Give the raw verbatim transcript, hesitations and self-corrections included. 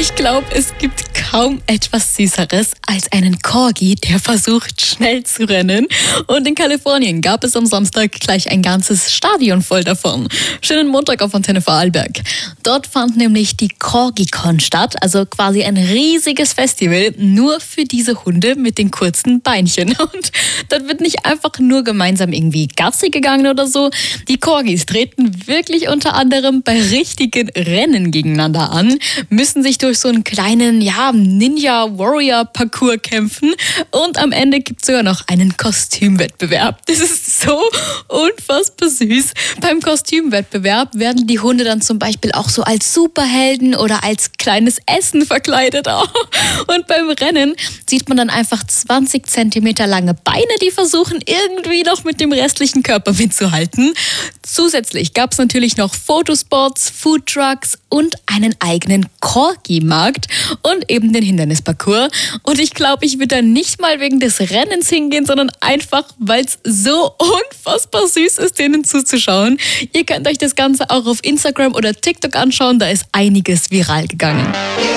Ich glaube, es gibt kaum etwas Süßeres als einen Corgi, der versucht, schnell zu rennen. Und in Kalifornien gab es am Samstag gleich ein ganzes Stadion voll davon. Schönen Montag auf Antenne Vorarlberg. Dort fand nämlich die Corgi-Con statt, also quasi ein riesiges Festival nur für diese Hunde mit den kurzen Beinchen. Und dort wird nicht einfach nur gemeinsam irgendwie Gassi gegangen oder so. Die Corgis treten wirklich unter anderem bei richtigen Rennen gegeneinander an, müssen sich durch so einen kleinen, ja, Ninja-Warrior-Parcours kämpfen und am Ende gibt es sogar noch einen Kostümwettbewerb. Das ist so unfassbar süß. Beim Kostümwettbewerb werden die Hunde dann zum Beispiel auch so als Superhelden oder als kleines Essen verkleidet. Und beim Rennen sieht man dann einfach zwanzig Zentimeter lange Beine, die versuchen irgendwie noch mit dem restlichen Körper mitzuhalten. Zusätzlich gab es natürlich noch Fotospots, Foodtrucks und einen eigenen Corgi-Markt und eben den Hindernisparcours. Und ich glaube, ich würde da nicht mal wegen des Rennens hingehen, sondern einfach, weil es so unfassbar süß ist, denen zuzuschauen. Ihr könnt euch das Ganze auch auf Instagram oder TikTok anschauen, da ist einiges viral gegangen.